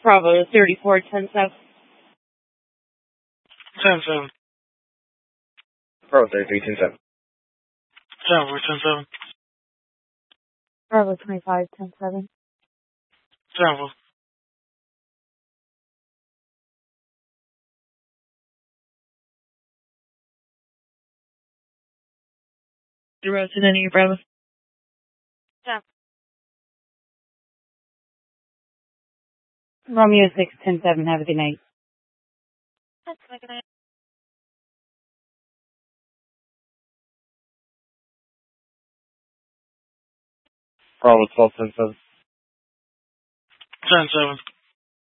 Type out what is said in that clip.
Bravo 34, 10 7. 10-7. Bravo 33, 10 7. Bravo 10-7. Bravo 25, 10 7. Bravo. Zero to any Bravo. Yeah. Romeo 6, 10 7. Have a good night. Have a good night. Bravo 12, 10 7. 10-7.